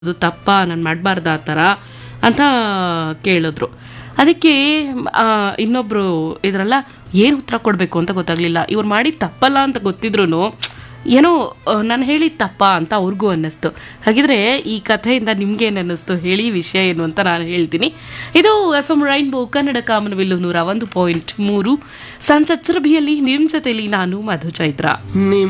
ಅದು ತಪ್ಪಾ, ನಾನು ಮಾಡಬಾರ್ದ ಆ ಥರ ಅಂತ ಕೇಳಿದ್ರು. ಅದಕ್ಕೆ ಇನ್ನೊಬ್ರು ಇದ್ರಲ್ಲ, ಏನು ಉತ್ತರ ಕೊಡಬೇಕು ಅಂತ ಗೊತ್ತಾಗ್ಲಿಲ್ಲ. ಇವ್ರು ಮಾಡಿದ ತಪ್ಪಲ್ಲ ಅಂತ ಗೊತ್ತಿದ್ರು ಏನೋ ನಾನು ಹೇಳಿದ ತಪ್ಪಾ ಅಂತ ಅವ್ರಿಗೂ ಅನ್ನಿಸ್ತು. ಹಾಗಿದ್ರೆ ಈ ಕಥೆಯಿಂದ ನಿಮ್ಗೇನು ಅನ್ನಿಸ್ತು ಹೇಳಿ, ವಿಷಯ ಏನು ಅಂತ ನಾನು ಹೇಳ್ತೀನಿ. ಇದು FM ರೈನ್ಬೋ ಕನ್ನಡ ಕಾಮನಬಿಲ್ಲು 101.3 ಸಂಸತ್ ಸುರಭಿಯಲ್ಲಿ ನಿಮ್ಮ ಜೊತೆಲಿ ನಾನು ಮಧು ಚೈತ್ರ.